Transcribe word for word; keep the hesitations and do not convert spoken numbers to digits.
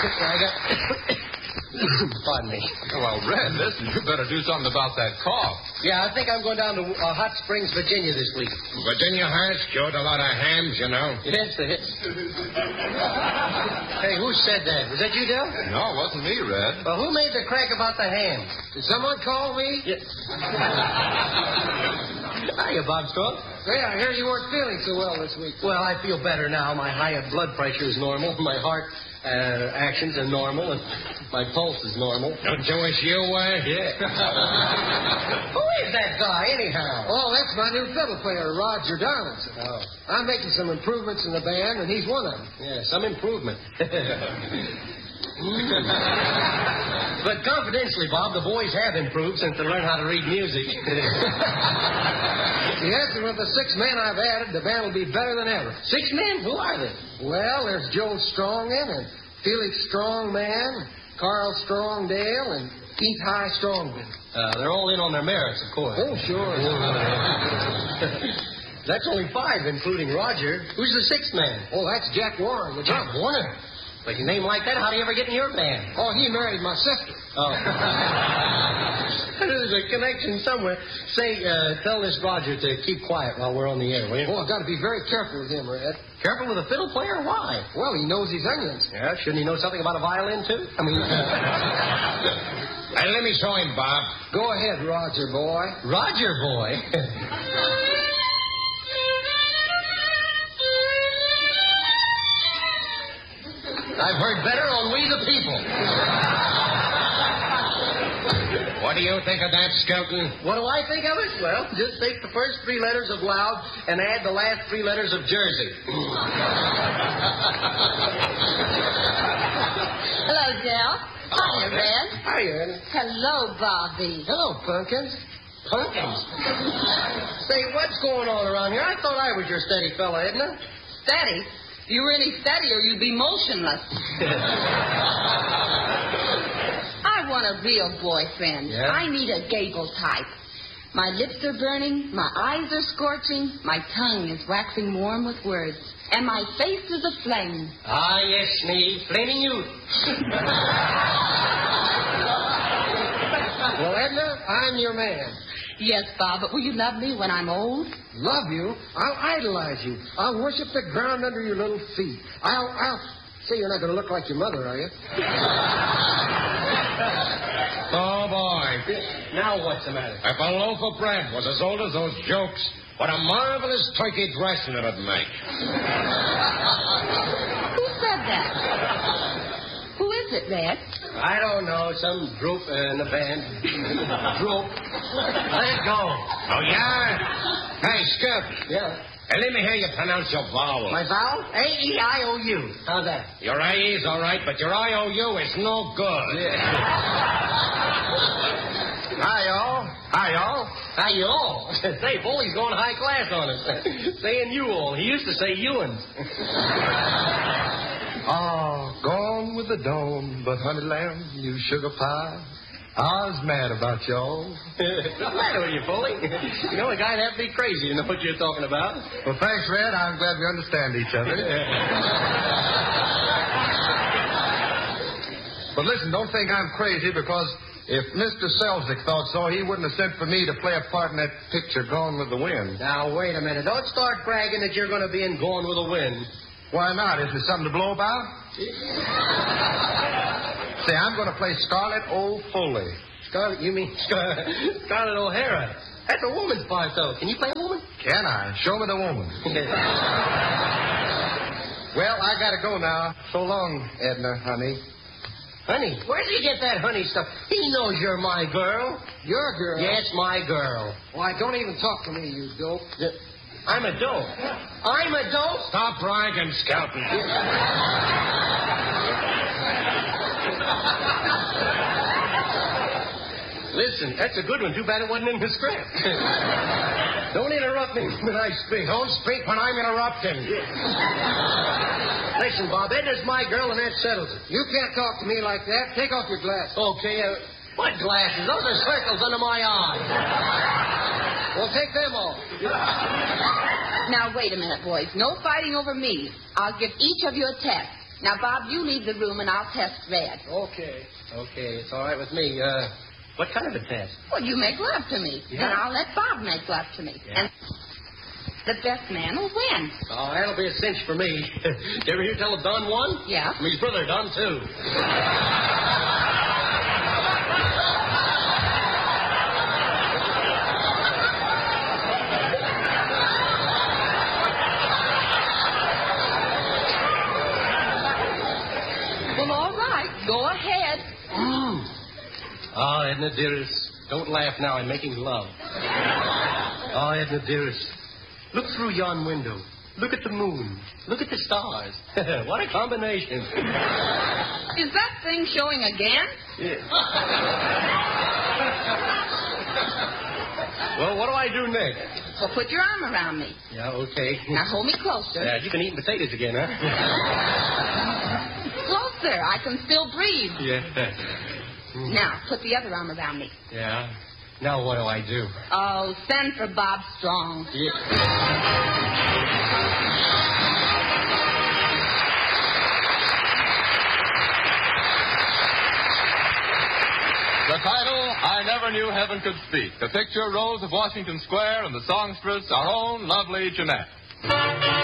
I got... Pardon me. Well, Red, listen, you better do something about that cough. Yeah, I think I'm going down to uh, Hot Springs, Virginia this week. Virginia has cured a lot of hams, you know. Yes, it is. Hey, who said that? Was that you, Del? No, it wasn't me, Red. Well, who made the crack about the hams? Did someone call me? Yes. Hiya, Bob Strong. Hey, I hear you weren't feeling so well this week. Well, I feel better now. My high blood pressure is normal. My heart uh, actions are normal, and my pulse is normal. Don't you wish you were? Yeah. Who is that guy, anyhow? Oh, that's my new fiddle player, Roger Donaldson. Oh. I'm making some improvements in the band, and he's one of them. Yeah, some improvement. But confidentially, Bob, the boys have improved since they learned how to read music. Yes, and with the six men I've added, the band will be better than ever. Six men? Who are they? Well, there's Joe Strongin and Felix Strongman, Carl Strongdale, and Keith High Strongman. Uh, they're all in on their merits, of course. Oh, sure. That's only five, including Roger. Who's the sixth man? Oh, that's Jack Warren. The Jack Warren? With a name like that, how do you ever get in your band? Oh, he married my sister. Oh. There's a connection somewhere. Say, uh, tell this Roger to keep quiet while we're on the air, will you? Oh, I've got to be very careful with him, Red. Careful with a fiddle player? Why? Well, he knows his onions. Yeah, shouldn't he know something about a violin, too? I mean... Hey, let me show him, Bob. Go ahead, Roger, boy. Roger, boy? I've heard better on We the People. What do you think of that, Skelton? What do I think of it? Well, just take the first three letters of Loud and add the last three letters of Jersey. Hello, Del. Hiya, Red. Hiya, Annie. Hello, Bobby. Hello, Pumpkins. Pumpkins. Say, what's going on around here? I thought I was your steady fella, Edna. Steady? You really steady or you'd be motionless. I want a real boyfriend. Yeah? I need a Gable type. My lips are burning, my eyes are scorching, my tongue is waxing warm with words, and my face is aflame. Ah, yes, me, flaming youth. Well, Edna, I'm your man. Yes, Bob, but will you love me when I'm old? Love you? I'll idolize you. I'll worship the ground under your little feet. I'll, I'll... Say, you're not going to look like your mother, are you? Oh, boy. Now what's the matter? If a loaf of bread was as old as those jokes, what a marvelous turkey dressing it would make. Who said that? Who is it, Red? I don't know. Some group uh, in the band. Group. Let it go. Oh, yeah? Hey, Skip. Yeah. Hey, let me hear you pronounce your vowels. My vowel? A E I O U. How's that? Your A E's all right, but your I O U is no good. Yeah. Hi, y'all. Hi, y'all. Hi, you all. Say, Foley's going high class on us. Saying you all. He used to say Ewans. Ah, gone with the dawn, but honey lamb, you sugar pie. I was mad about y'all. What's the matter with you, Foley? You know, a guy'd have to be crazy to know what you're talking about. Well, thanks, Red. I'm glad we understand each other. But listen, don't think I'm crazy, because if Mister Selznick thought so, he wouldn't have sent for me to play a part in that picture, Gone with the Wind. Now, wait a minute. Don't start bragging that you're going to be in Gone with the Wind. Why not? Is there something to blow about? Say, I'm going to play Scarlett O'Foley. Scarlett, you mean Scar- Scarlett O'Hara? That's a woman's part, though. Can you play a woman? Can I? Show me the woman. Well, I got to go now. So long, Edna, honey. Honey? Where did you get that honey stuff? He knows you're my girl. Your girl? Yes, my girl. Why, don't even talk to me, you dope. I'm a dope. I'm a dope? Stop bragging, Skelton. Listen, that's a good one. Too bad it wasn't in the script. Don't interrupt me when I speak. Don't speak when I'm interrupting. Listen, Bob, Edna's my girl, and that settles it. You can't talk to me like that. Take off your glasses. Okay, uh, what glasses? Those are circles under my eyes. Well, take them off. Now, wait a minute, boys. No fighting over me. I'll give each of you a test. Now, Bob, you leave the room and I'll test Red. Okay. Okay, it's all right with me. Uh, what kind of a test? Well, you make love to me. Yeah. And I'll let Bob make love to me. Yeah. And the best man will win. Oh, that'll be a cinch for me. You ever hear tell of Don Juan? Yeah. My brother, Don, too. Well, all right. Go ahead. Mm. Oh, Edna, dearest, don't laugh now. I'm making love. Oh, Edna, dearest, look through yon window. Look at the moon. Look at the stars. What a combination. Is that thing showing again? Yeah. Well, what do I do next? Well, put your arm around me. Yeah, okay. Now, hold me closer. Yeah, you can eat potatoes again, huh? Closer. I can still breathe. Yeah. Now, put the other arm around me. Yeah. Now what do I do? Oh, send for Bob Strong. Yeah. The title, I Never Knew Heaven Could Speak. The picture, Rose of Washington Square, and the songstress, our own lovely Jeanette.